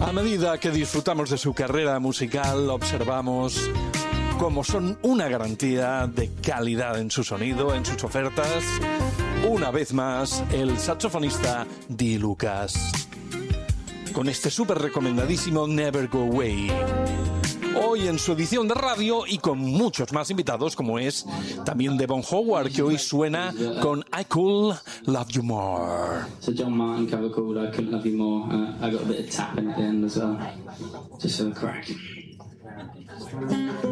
A medida que disfrutamos de su carrera musical, observamos cómo son una garantía de calidad en su sonido, en sus ofertas. Una vez más, el saxofonista Dee Lucas, con este súper recomendadísimo Never Go Away. Hoy en su edición de radio y con muchos más invitados, como es también Devon Howard, que hoy suena con I Could Love You More. So John Martin cover called I Couldn't Love You More. I got a bit of tapping at the end as well, just for the crack.